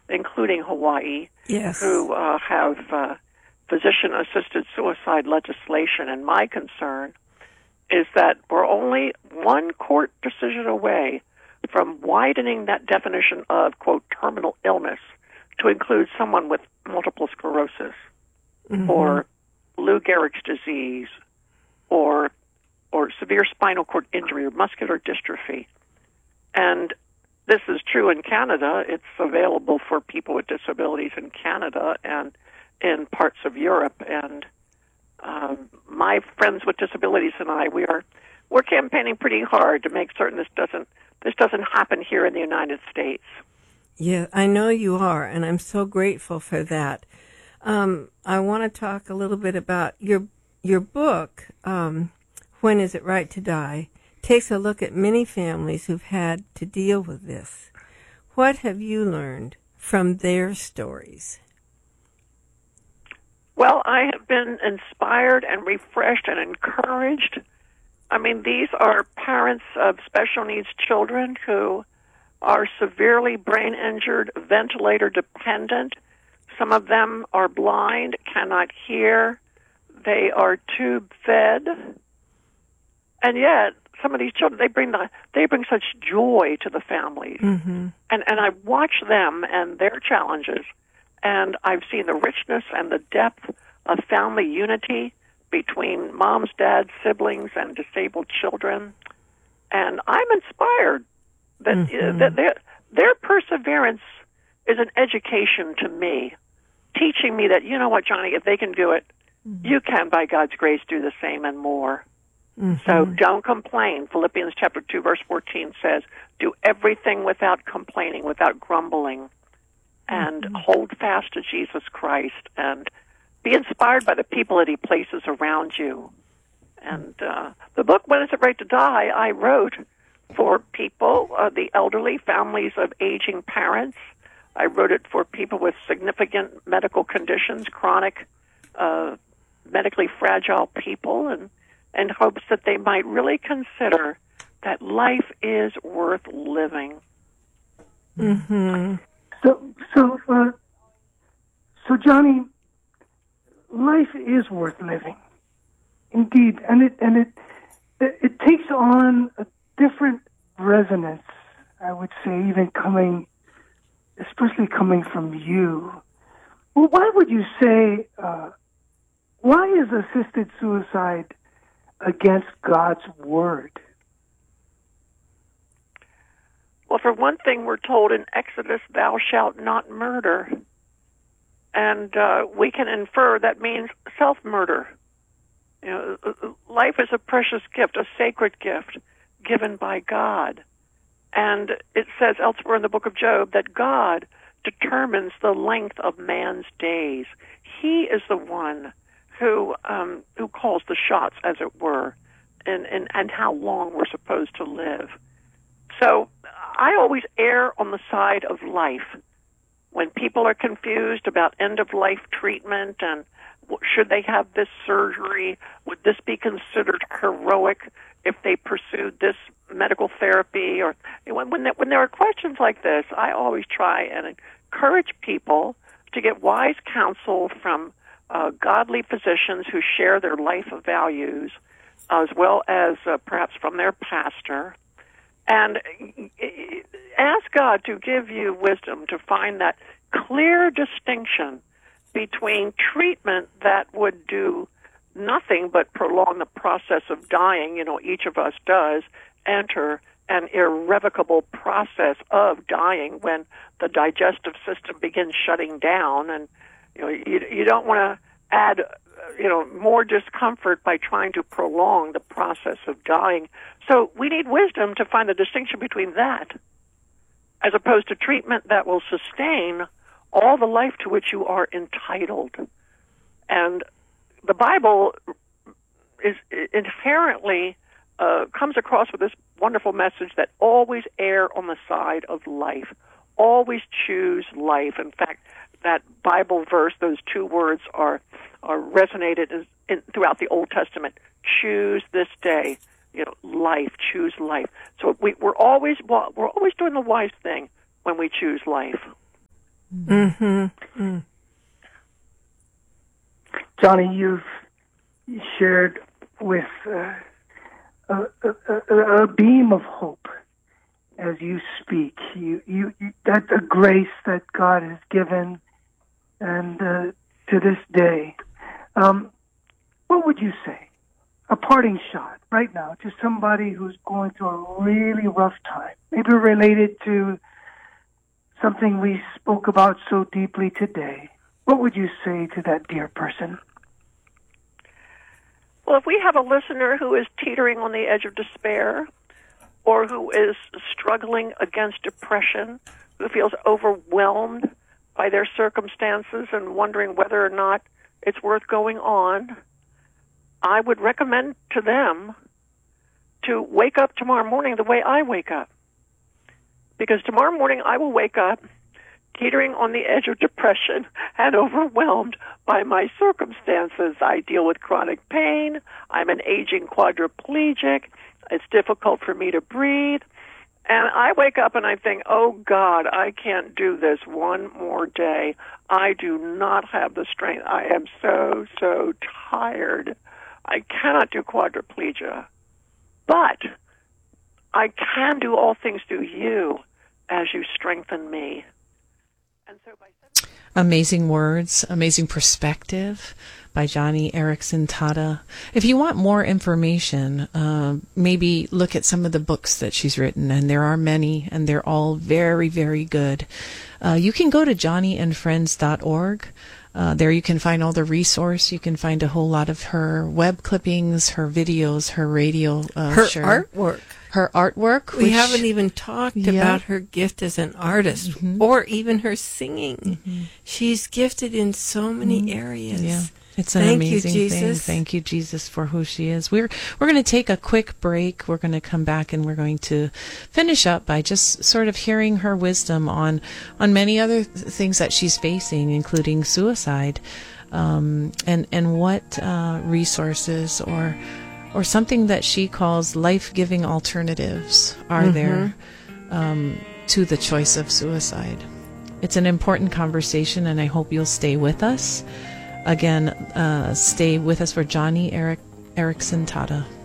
including Hawaii, Yes. who have physician-assisted suicide legislation. And my concern is that we're only one court decision away from widening that definition of, quote, terminal illness to include someone with multiple sclerosis or Lou Gehrig's disease or severe spinal cord injury or muscular dystrophy. And this is true in Canada. It's available for people with disabilities in Canada and in parts of Europe. And my friends with disabilities and I, we're campaigning pretty hard to make certain this doesn't happen here in the United States. Yeah, I know you are, and I'm so grateful for that. I want to talk a little bit about your book, When Is It Right to Die? Takes a look at many families who've had to deal with this. What have you learned from their stories? Well, I have been inspired and refreshed and encouraged. I mean, these are parents of special needs children who are severely brain injured, ventilator dependent. Some of them are blind, cannot hear. They are tube fed. And yet, some of these children, they bring such joy to the families. And I watch them and their challenges, and I've seen the richness and the depth of family unity between moms, dads, siblings, and disabled children. And I'm inspired that their perseverance is an education to me, teaching me that, you know what, Johnny, if they can do it, you can, by God's grace, do the same and more. So don't complain. Philippians chapter 2, verse 14 says, do everything without complaining, without grumbling, and hold fast to Jesus Christ, and be inspired by the people that he places around you. And the book, When Is It Right to Die, I wrote for people, the elderly, families of aging parents. I wrote it for people with significant medical conditions, chronic, medically fragile people, and in hopes that they might really consider that life is worth living. So Johnny, life is worth living, indeed, and it takes on a different resonance, I would say, especially coming from you. Well, why would you say? Why is assisted suicide against God's word? Well, for one thing, we're told in Exodus, thou shalt not murder. And we can infer that means self-murder. You know, life is a precious gift, a sacred gift given by God. And it says elsewhere in the book of Job that God determines the length of man's days. He is the one who calls the shots, as it were, and how long we're supposed to live. So I always err on the side of life. When people are confused about end-of-life treatment and should they have this surgery, would this be considered heroic if they pursued this medical therapy? Or when there are questions like this, I always try and encourage people to get wise counsel from godly physicians who share their life values, as well as perhaps from their pastor. And ask God to give you wisdom to find that clear distinction between treatment that would do nothing but prolong the process of dying. You know, each of us does enter an irrevocable process of dying when the digestive system begins shutting down, and you don't want to add more discomfort by trying to prolong the process of dying. So we need wisdom to find the distinction between that as opposed to treatment that will sustain all the life to which you are entitled. And the Bible is inherently comes across with this wonderful message that always err on the side of life. Always choose life. In fact, that Bible verse, those two words are resonated throughout the Old Testament. Choose this day, life. Choose life. So we're always doing the wise thing when we choose life. Mm-hmm. Johnny, you've shared with a beam of hope as you speak. You that's a grace that God has given, and to this day, what would you say? A parting shot right now to somebody who's going through a really rough time, maybe related to something we spoke about so deeply today. What would you say to that dear person? Well, if we have a listener who is teetering on the edge of despair, or who is struggling against depression, who feels overwhelmed by their circumstances and wondering whether or not it's worth going on, I would recommend to them to wake up tomorrow morning the way I wake up. Because tomorrow morning I will wake up teetering on the edge of depression and overwhelmed by my circumstances. I deal with chronic pain. I'm an aging quadriplegic. It's difficult for me to breathe. And I wake up and I think, oh, God, I can't do this one more day. I do not have the strength. I am so, so tired. I cannot do quadriplegia. But I can do all things through you as you strengthen me. And so by amazing words, amazing perspective by Joni Eareckson Tada. If you want more information, maybe look at some of the books that she's written, and there are many, and they're all very, very good. You can go to johnnyandfriends.org. There you can find all the resource. You can find a whole lot of her web clippings, her videos, her radio artwork. Her artwork. We haven't even talked about her gift as an artist, or even her singing. Mm-hmm. She's gifted in so many areas. Yeah. It's an amazing thing. Thank you, Jesus, for who she is. We're going to take a quick break. We're going to come back and we're going to finish up by just sort of hearing her wisdom on many other things that she's facing, including suicide, and what resources or something that she calls life-giving alternatives are there to the choice of suicide. It's an important conversation, and I hope you'll stay with us. Again, stay with us for Joni Eareckson Tada.